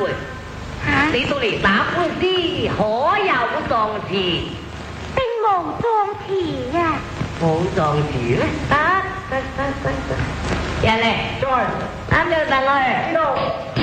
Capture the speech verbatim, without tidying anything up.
辈，你到嚟打官司可有壯詞？ 並無壯詞啊！ 冇壯詞咩？得得得得得，人嚟，再啱咗等我嚟。